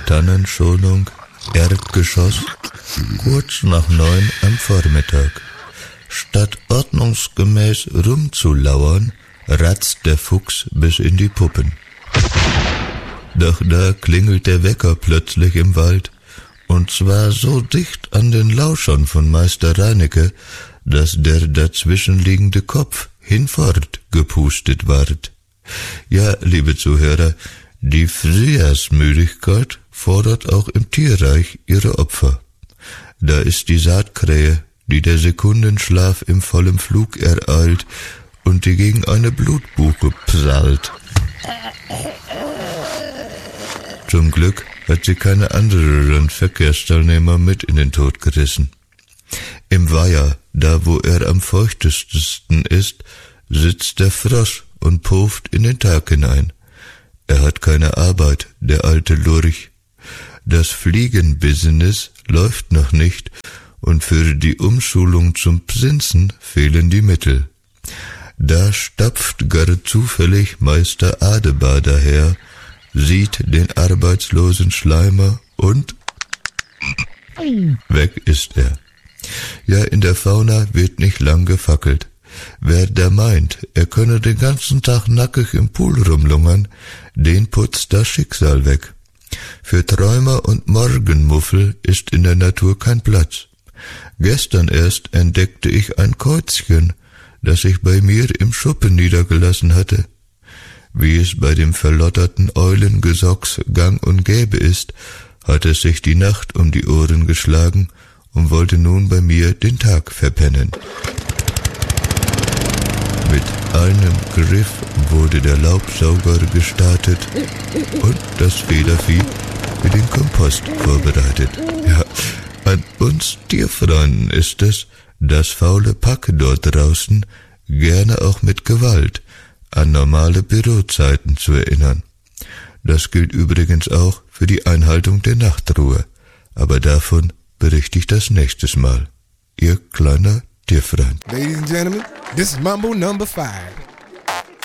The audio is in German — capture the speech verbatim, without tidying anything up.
Laternenschonung, Erdgeschoss, kurz nach neun am Vormittag. Statt ordnungsgemäß rumzulauern, ratzt der Fuchs bis in die Puppen. Doch da klingelt der Wecker plötzlich im Wald, und zwar so dicht an den Lauschern von Meister Reinecke, dass der dazwischenliegende Kopf hinfort gepustet ward. Ja, liebe Zuhörer, die Frühjahrsmüdigkeit fordert auch im Tierreich ihre Opfer. Da ist die Saatkrähe, die der Sekundenschlaf im vollen Flug ereilt und die gegen eine Blutbuche prallt. Zum Glück hat sie keine anderen Verkehrsteilnehmer mit in den Tod gerissen. Im Weiher, da wo er am feuchtesten ist, sitzt der Frosch und puft in den Tag hinein. Er hat keine Arbeit, der alte Lurch. Das Fliegenbusiness läuft noch nicht und für die Umschulung zum Prinzen fehlen die Mittel. Da stapft gar zufällig Meister Adebar daher, sieht den arbeitslosen Schleimer und weg ist er. Ja, in der Fauna wird nicht lang gefackelt. Wer da meint, er könne den ganzen Tag nackig im Pool rumlungern, den putzt das Schicksal weg. Für Träumer und Morgenmuffel ist in der Natur kein Platz. Gestern erst entdeckte ich ein Käuzchen, das ich bei mir im Schuppen niedergelassen hatte. Wie es bei dem verlotterten Eulengesocks gang und gäbe ist, hat es sich die Nacht um die Ohren geschlagen und wollte nun bei mir den Tag verpennen. Mit einem Griff wurde der Laubsauger gestartet und das Federvieh für den Kompost vorbereitet. Ja, an uns Tierfreunden ist es, das faule Pack dort draußen, gerne auch mit Gewalt an normale Bürozeiten zu erinnern. Das gilt übrigens auch für die Einhaltung der Nachtruhe, aber davon berichte ich das nächstes Mal. Ihr kleiner Tierfreund. Ladies and gentlemen, this is Mambo number five.